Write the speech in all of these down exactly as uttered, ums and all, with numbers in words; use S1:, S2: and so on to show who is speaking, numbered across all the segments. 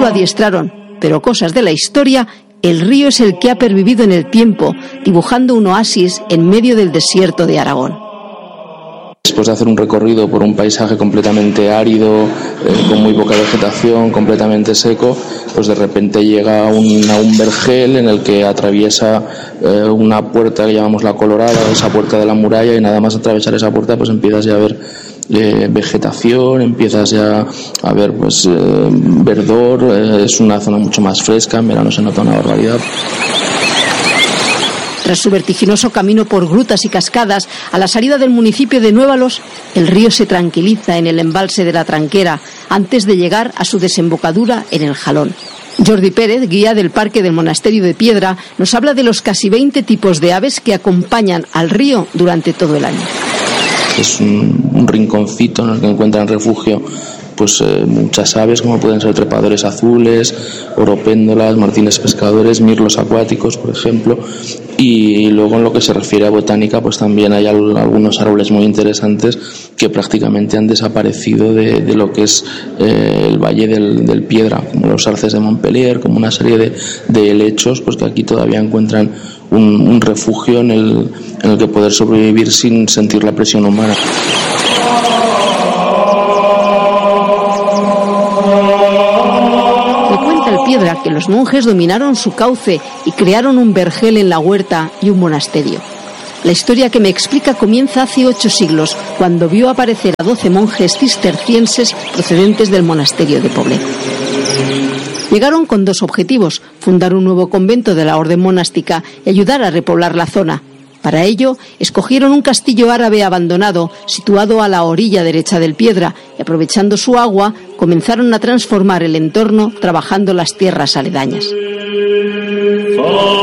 S1: lo adiestraron, pero cosas de la historia, el río es el que ha pervivido en el tiempo, dibujando un oasis en medio del desierto de Aragón.
S2: Después de hacer un recorrido por un paisaje completamente árido, eh, con muy poca vegetación, completamente seco, pues de repente llega un, a un vergel en el que atraviesa eh, una puerta que llamamos la Colorada, esa puerta de la muralla, y nada más atravesar esa puerta pues empiezas ya a ver eh, vegetación, empiezas ya a ver pues eh, verdor, eh, es una zona mucho más fresca, en verano se nota una barbaridad.
S1: Tras su vertiginoso camino por grutas y cascadas, a la salida del municipio de Nuévalos, el río se tranquiliza en el embalse de la Tranquera, antes de llegar a su desembocadura en el Jalón. Jordi Pérez, guía del Parque del Monasterio de Piedra, nos habla de los casi veinte tipos de aves que acompañan al río durante todo el año.
S2: Es un, un rinconcito en el que encuentran refugio pues eh, muchas aves, como pueden ser trepadores azules, oropéndolas, martines pescadores, mirlos acuáticos, por ejemplo. Y luego en lo que se refiere a botánica, pues también hay al, algunos árboles muy interesantes que prácticamente han desaparecido de, de lo que es eh, el Valle del, del Piedra, como los arces de Montpellier, como una serie de, de helechos, pues que aquí todavía encuentran un, un refugio en el, en el que poder sobrevivir sin sentir la presión humana.
S1: Piedra que los monjes dominaron su cauce y crearon un vergel en la huerta y un monasterio. La historia que me explica comienza hace ocho siglos, cuando vio aparecer a doce monjes cistercienses procedentes del monasterio de Poblet. Llegaron con dos objetivos: fundar un nuevo convento de la orden monástica y ayudar a repoblar la zona. Para ello, escogieron un castillo árabe abandonado, situado a la orilla derecha del Piedra, y aprovechando su agua, comenzaron a transformar el entorno trabajando las tierras aledañas. El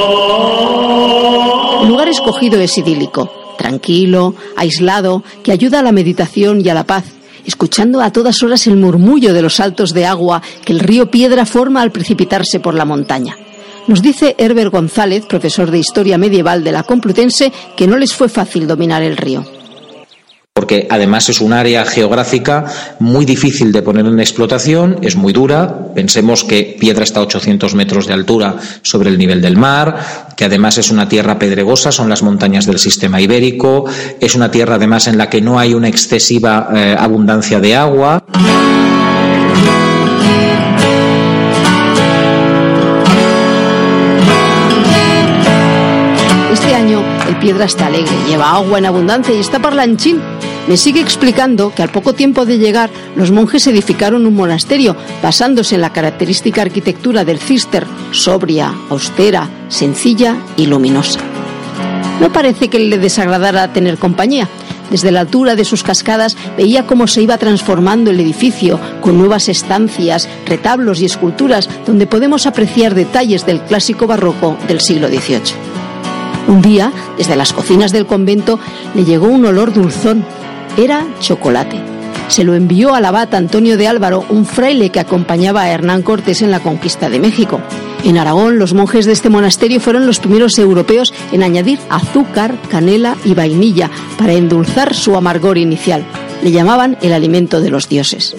S1: lugar escogido es idílico, tranquilo, aislado, que ayuda a la meditación y a la paz, escuchando a todas horas el murmullo de los saltos de agua que el río Piedra forma al precipitarse por la montaña. Nos dice Herbert González, profesor de Historia Medieval de la Complutense, que no les fue fácil dominar el río.
S3: Porque además es un área geográfica muy difícil de poner en explotación, es muy dura. Pensemos que Piedra está a ochocientos metros de altura sobre el nivel del mar, que además es una tierra pedregosa, son las montañas del sistema ibérico, es una tierra además en la que no hay una excesiva eh, abundancia de agua.
S1: Este año el Piedra está alegre, lleva agua en abundancia y está parlanchín. Me sigue explicando que al poco tiempo de llegar los monjes edificaron un monasterio basándose en la característica arquitectura del Cister, sobria, austera, sencilla y luminosa. No parece que le desagradara tener compañía. Desde la altura de sus cascadas veía cómo se iba transformando el edificio con nuevas estancias, retablos y esculturas donde podemos apreciar detalles del clásico barroco del siglo dieciocho. Un día, desde las cocinas del convento, le llegó un olor dulzón. Era chocolate. Se lo envió al abad Antonio de Álvaro, un fraile que acompañaba a Hernán Cortés en la conquista de México. En Aragón, los monjes de este monasterio fueron los primeros europeos en añadir azúcar, canela y vainilla para endulzar su amargor inicial. Le llamaban el alimento de los dioses.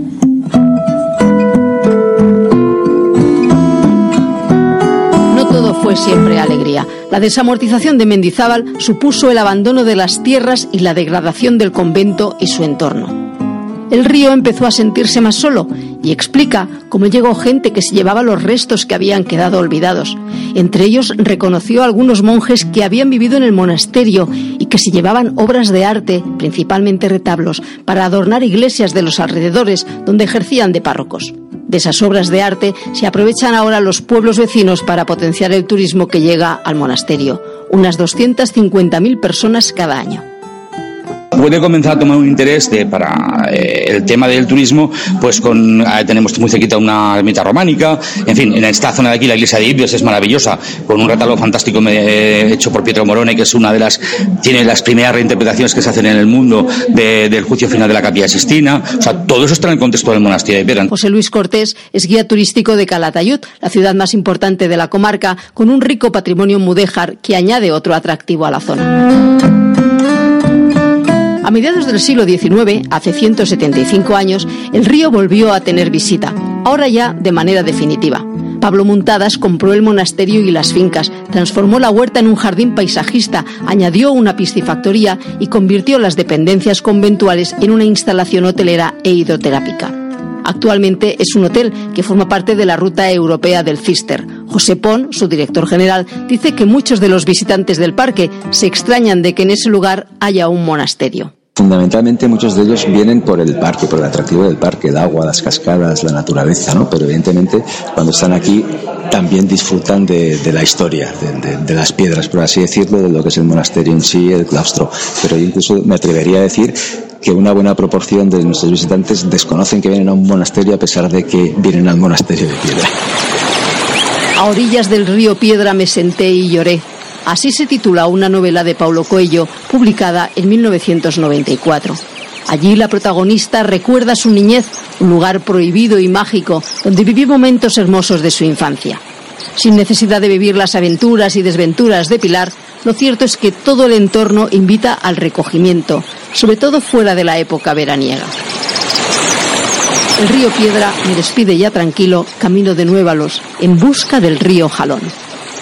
S1: Fue siempre alegría. La desamortización de Mendizábal supuso el abandono de las tierras y la degradación del convento y su entorno. El río empezó a sentirse más solo y explica cómo llegó gente que se llevaba los restos que habían quedado olvidados. Entre ellos reconoció a algunos monjes que habían vivido en el monasterio y que se llevaban obras de arte, principalmente retablos, para adornar iglesias de los alrededores donde ejercían de párrocos. De esas obras de arte se aprovechan ahora los pueblos vecinos para potenciar el turismo que llega al monasterio, unas doscientas cincuenta mil personas cada año.
S4: Puede comenzar a tomar un interés de, para eh, el tema del turismo, pues con eh, tenemos muy cerquita una ermita románica, en fin, en esta zona de aquí la iglesia de Ibrios es maravillosa, con un retablo fantástico eh, hecho por Pietro Morone, que es una de las, tiene las primeras reinterpretaciones que se hacen en el mundo de, del juicio final de la Capilla Sixtina. O sea, todo eso está en el contexto del monasterio de Piedra.
S1: José Luis Cortés es guía turístico de Calatayud, la ciudad más importante de la comarca, con un rico patrimonio mudéjar que añade otro atractivo a la zona. A mediados del siglo diecinueve, hace ciento setenta y cinco años, el río volvió a tener visita. ahora ya de manera definitiva. Pablo Muntadas compró el monasterio y las fincas, transformó la huerta en un jardín paisajista, añadió una piscifactoría y convirtió las dependencias conventuales en una instalación hotelera e hidroterápica. Actualmente es un hotel que forma parte de la ruta europea del Cister. José Pon, su director general, dice que muchos de los visitantes del parque se extrañan de que en ese lugar haya un monasterio.
S5: Fundamentalmente muchos de ellos vienen por el parque, por el atractivo del parque, el agua, las cascadas, la naturaleza, ¿no? Pero evidentemente cuando están aquí también disfrutan de, de la historia, de, de, de las piedras, por así decirlo, de lo que es el monasterio en sí, el claustro. Pero yo incluso me atrevería a decir que una buena proporción de nuestros visitantes desconocen que vienen a un monasterio a pesar de que vienen al monasterio de Piedra.
S1: A orillas del río Piedra me senté y lloré. Así se titula una novela de Paulo Coelho, publicada en mil novecientos noventa y cuatro. Allí la protagonista recuerda su niñez, un lugar prohibido y mágico, donde vivió momentos hermosos de su infancia. Sin necesidad de vivir las aventuras y desventuras de Pilar, lo cierto es que todo el entorno invita al recogimiento, sobre todo fuera de la época veraniega. El río Piedra me despide ya tranquilo, camino de Nuévalos, en busca del río Jalón.